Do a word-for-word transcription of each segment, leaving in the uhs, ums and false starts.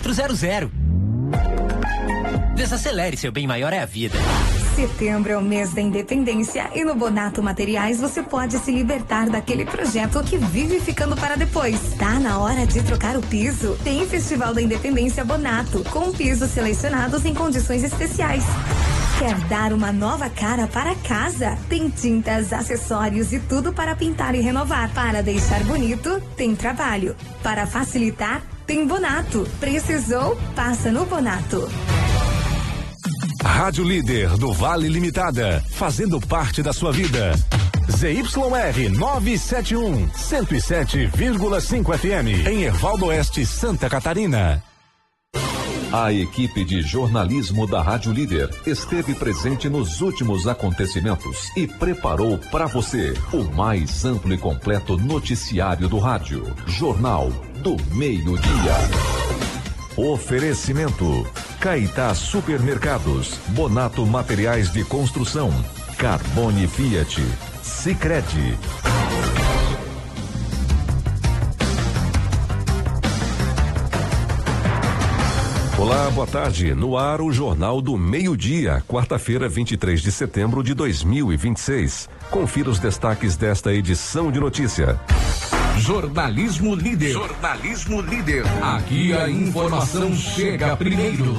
quatro zero zero. Desacelere, seu bem maior é a vida. Setembro é o mês da independência e no Bonato Materiais você pode se libertar daquele projeto que vive ficando para depois. Tá na hora de trocar o piso? Tem Festival da Independência Bonato, com pisos selecionados em condições especiais. Quer dar uma nova cara para casa? Tem tintas, acessórios e tudo para pintar e renovar. Para deixar bonito, tem trabalho. Para facilitar, tem Bonato. Precisou? Passa no Bonato. Rádio Líder do Vale Limitada, fazendo parte da sua vida. Z Y R novecentos e setenta e um, cento e sete vírgula cinco F M, em Ervaldo Oeste, Santa Catarina. A equipe de jornalismo da Rádio Líder esteve presente nos últimos acontecimentos e preparou para você o mais amplo e completo noticiário do rádio. Jornal do Meio-Dia. Oferecimento: Caetá Supermercados, Bonato Materiais de Construção, Carbone Fiat, Sicredi. Olá, boa tarde. No ar o Jornal do Meio-Dia, quarta-feira, vinte e três de setembro de dois mil e vinte e seis. Confira os destaques desta edição de notícia. Jornalismo Líder. Jornalismo Líder. Aqui a informação chega primeiro.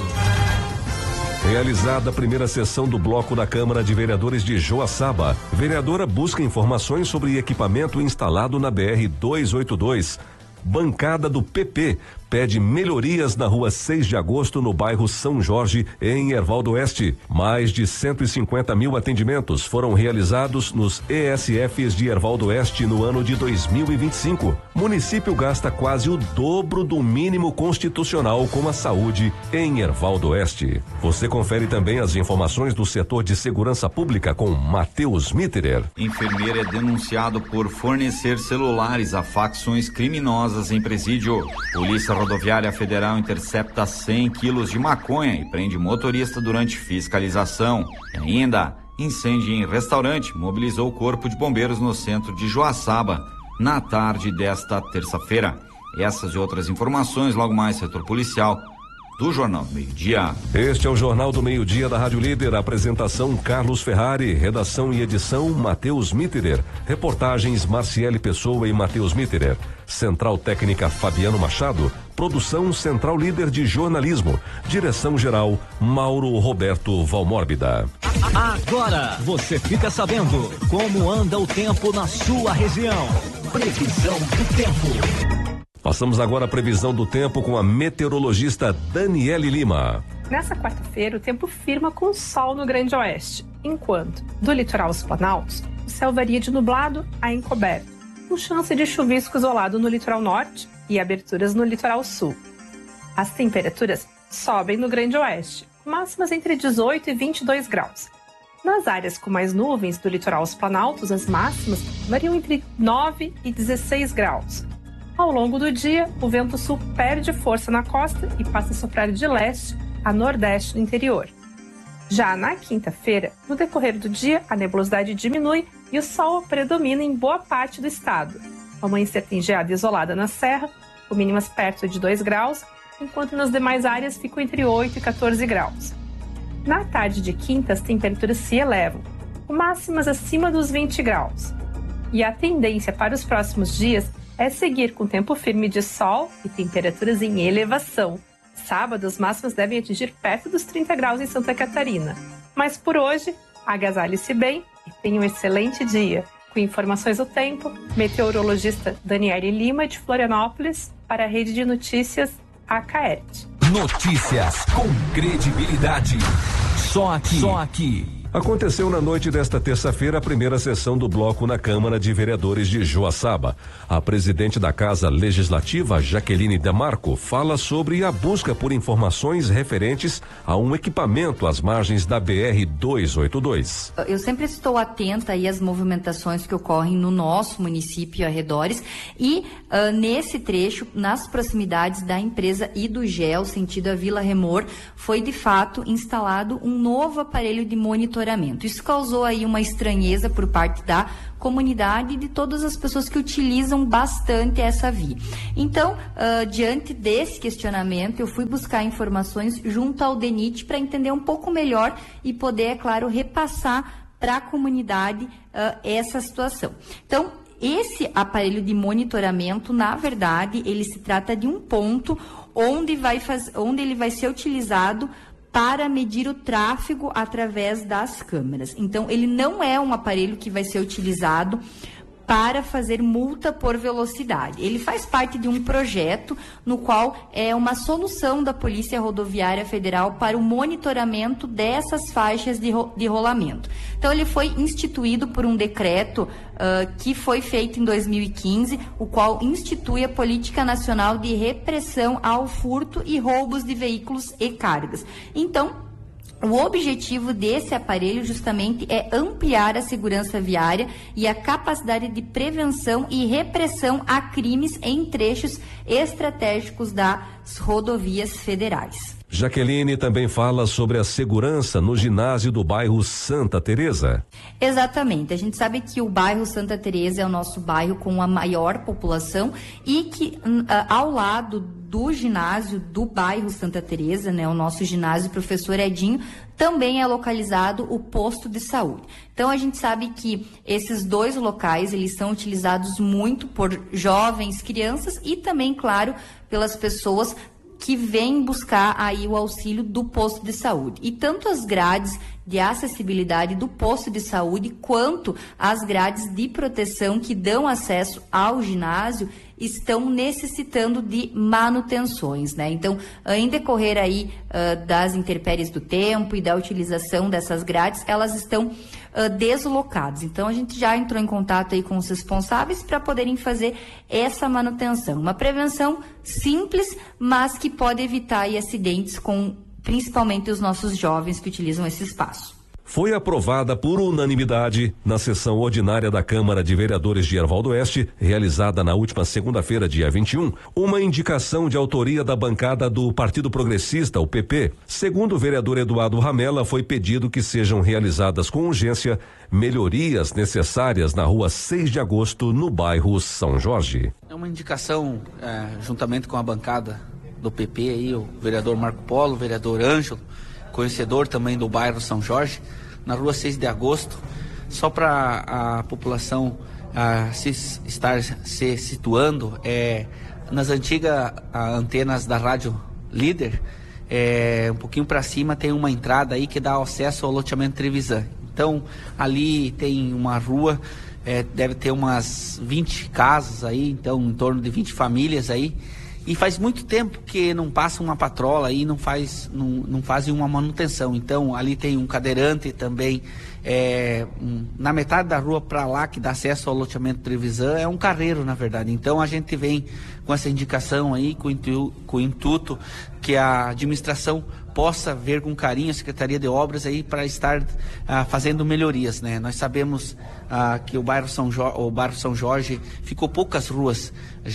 Realizada a primeira sessão do bloco da Câmara de Vereadores de Joaçaba, vereadora busca informações sobre equipamento instalado na B R duzentos e oitenta e dois. Bancada do P P pede melhorias na rua seis de agosto, no bairro São Jorge, em Ervaldo Oeste. Mais de cento e cinquenta mil atendimentos foram realizados nos E S Fs de Ervaldo Oeste no ano de dois mil e vinte e cinco. Município gasta quase o dobro do mínimo constitucional com a saúde em Ervaldo Oeste. Você confere também as informações do setor de segurança pública com Matheus Mitterer. Enfermeiro é denunciado por fornecer celulares a facções criminosas em presídio. Polícia Rodoviária Federal intercepta cem quilos de maconha e prende motorista durante fiscalização. E ainda, incêndio em restaurante mobilizou o corpo de bombeiros no centro de Joaçaba na tarde desta terça-feira. Essas e outras informações logo mais, setor policial do Jornal do Meio-Dia. Este é o Jornal do Meio-Dia da Rádio Líder. Apresentação: Carlos Ferrari. Redação e edição: Matheus Mitterer. Reportagens: Marciele Pessoa e Matheus Mitterer. Central Técnica: Fabiano Machado. Produção: Central Líder de Jornalismo. Direção-geral: Mauro Roberto Valmórbida. Agora você fica sabendo como anda o tempo na sua região. Previsão do tempo. Passamos agora a previsão do tempo com a meteorologista Daniele Lima. Nessa quarta-feira, o tempo firma com sol no Grande Oeste, enquanto do litoral aos Planaltos, o céu varia de nublado a encoberto, com chance de chuvisco isolado no litoral norte e aberturas no litoral sul. As temperaturas sobem no Grande Oeste, com máximas entre dezoito e vinte e dois graus. Nas áreas com mais nuvens do litoral aos Planaltos, as máximas variam entre nove e dezesseis graus. Ao longo do dia, o vento sul perde força na costa e passa a soprar de leste a nordeste no interior. Já na quinta-feira, no decorrer do dia, a nebulosidade diminui e o sol predomina em boa parte do estado. O amanhecer tem geada isolada na serra, com mínimas perto de dois graus, enquanto nas demais áreas ficam entre oito e quatorze graus. Na tarde de quinta, as temperaturas se elevam, com máximas acima dos vinte graus. E a tendência para os próximos dias é seguir com tempo firme de sol e temperaturas em elevação. Sábado, as máximas devem atingir perto dos trinta graus em Santa Catarina. Mas por hoje, agasalhe-se bem e tenha um excelente dia. Com informações do tempo, meteorologista Daniele Lima, de Florianópolis, para a Rede de Notícias A C A E T. Notícias com credibilidade. Só aqui. Só aqui. Aconteceu na noite desta terça-feira a primeira sessão do bloco na Câmara de Vereadores de Joaçaba. A presidente da Casa Legislativa, Jaqueline Demarco, fala sobre a busca por informações referentes a um equipamento às margens da B R duzentos e oitenta e dois. Eu sempre estou atenta aí às movimentações que ocorrem no nosso município e arredores e uh, nesse trecho, nas proximidades da empresa Hidrogel, sentido a Vila Remor, foi de fato instalado um novo aparelho de monitoramento monitoramento. Isso causou aí uma estranheza por parte da comunidade e de todas as pessoas que utilizam bastante essa via. Então, uh, diante desse questionamento, eu fui buscar informações junto ao DENIT para entender um pouco melhor e poder, é claro, repassar para a comunidade uh, essa situação. Então, esse aparelho de monitoramento, na verdade, ele se trata de um ponto onde, vai faz, onde ele vai ser utilizado para medir o tráfego através das câmeras. Então, ele não é um aparelho que vai ser utilizado para fazer multa por velocidade. Ele faz parte de um projeto no qual é uma solução da Polícia Rodoviária Federal para o monitoramento dessas faixas de, ro de rolamento. Então, ele foi instituído por um decreto uh, que foi feito em dois mil e quinze, o qual institui a Política Nacional de Repressão ao Furto e Roubos de Veículos e Cargas. Então, o objetivo desse aparelho justamente é ampliar a segurança viária e a capacidade de prevenção e repressão a crimes em trechos estratégicos das rodovias federais. Jaqueline também fala sobre a segurança no ginásio do bairro Santa Teresa. Exatamente. A gente sabe que o bairro Santa Teresa é o nosso bairro com a maior população e que uh, ao lado do ginásio do bairro Santa Teresa, né, o nosso ginásio Professor Edinho, também é localizado o posto de saúde. Então a gente sabe que esses dois locais, eles são utilizados muito por jovens, crianças e também, claro, pelas pessoas que vêm buscar aí o auxílio do posto de saúde. E tanto as grades de acessibilidade do posto de saúde, quanto as grades de proteção que dão acesso ao ginásio, estão necessitando de manutenções, né? Então, em decorrer aí uh, das intempéries do tempo e da utilização dessas grades, elas estão uh, deslocadas. Então, a gente já entrou em contato aí com os responsáveis para poderem fazer essa manutenção. Uma prevenção simples, mas que pode evitar aí acidentes com principalmente os nossos jovens que utilizam esse espaço. Foi aprovada por unanimidade na sessão ordinária da Câmara de Vereadores de Erval do Oeste, realizada na última segunda-feira, dia vinte e um, uma indicação de autoria da bancada do Partido Progressista, o P P. Segundo o vereador Eduardo Ramela, foi pedido que sejam realizadas com urgência melhorias necessárias na rua seis de agosto, no bairro São Jorge. É uma indicação, é, juntamente com a bancada do P P, aí, o vereador Marco Polo, o vereador Ângelo, conhecedor também do bairro São Jorge, na rua seis de agosto, só para a população a, se, estar se situando, é, nas antigas a, antenas da Rádio Líder, é, um pouquinho para cima tem uma entrada aí que dá acesso ao loteamento Trevisan. Então, ali tem uma rua, é, deve ter umas vinte casas aí, então em torno de vinte famílias aí. E faz muito tempo que não passa uma patrola aí, não faz, não, não fazem uma manutenção. Então, ali tem um cadeirante também, é, um, na metade da rua para lá, que dá acesso ao loteamento Trevisan, é um carreiro, na verdade. Então, a gente vem com essa indicação aí, com o intuito, com o intuito que a administração possa ver com carinho a Secretaria de Obras aí para estar ah, fazendo melhorias, né? Nós sabemos ah, que o bairro São Jorge, o bairro São Jorge ficou poucas ruas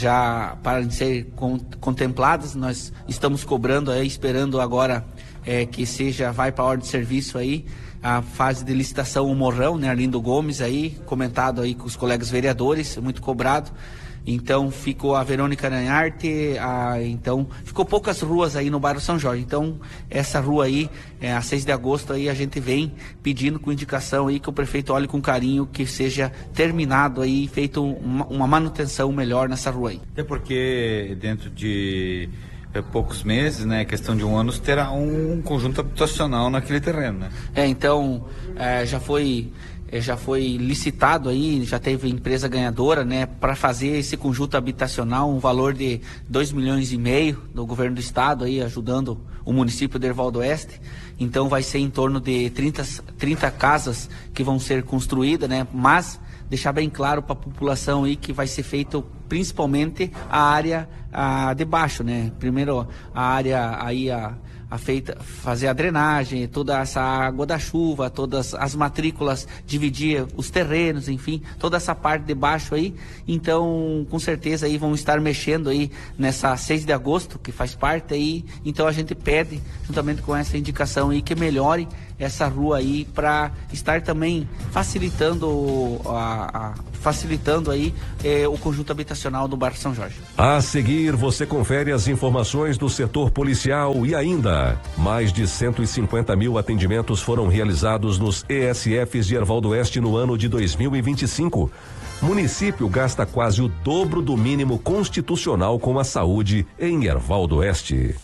já para ser con contempladas. Nós estamos cobrando aí, esperando agora é, que seja, vai para a ordem de serviço aí, a fase de licitação o Morrão, né? Arlindo Gomes aí, comentado aí com os colegas vereadores, muito cobrado. Então ficou a Verônica Aranharte, a, então ficou poucas ruas aí no bairro São Jorge. Então essa rua aí, é, a seis de agosto aí, a gente vem pedindo com indicação aí que o prefeito olhe com carinho, que seja terminado aí, feito uma, uma manutenção melhor nessa rua aí. Até porque dentro de é, poucos meses, né, questão de um ano, terá um conjunto habitacional naquele terreno, né? É, então é, já foi... já foi licitado aí, já teve empresa ganhadora, né, para fazer esse conjunto habitacional, um valor de dois milhões e meio do governo do estado aí, ajudando o município de Erval do Oeste. Então vai ser em torno de trinta, trinta casas que vão ser construídas, né, mas deixar bem claro para a população aí que vai ser feito principalmente a área a, de baixo, né? Primeiro a área aí a A feita, fazer a drenagem, toda essa água da chuva, todas as matrículas, dividir os terrenos, enfim, toda essa parte de baixo aí. Então, com certeza aí vão estar mexendo aí nessa seis de agosto, que faz parte aí. Então a gente pede, juntamente com essa indicação aí, que melhore essa rua aí para estar também facilitando a, a facilitando aí eh, o conjunto habitacional do bairro São Jorge. A seguir, você confere as informações do setor policial e ainda mais de cento e cinquenta mil atendimentos foram realizados nos E S Fs de Erval do Oeste no ano de dois mil e vinte e cinco. Município gasta quase o dobro do mínimo constitucional com a saúde em Erval do Oeste.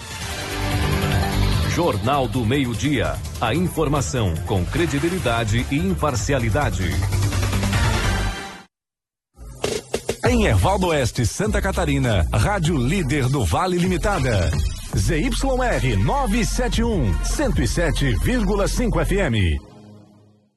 Jornal do Meio-Dia. A informação com credibilidade e imparcialidade. Em Erval do Oeste, Santa Catarina, Rádio Líder do Vale Limitada. Z Y R novecentos e setenta e um, cento e sete vírgula cinco F M.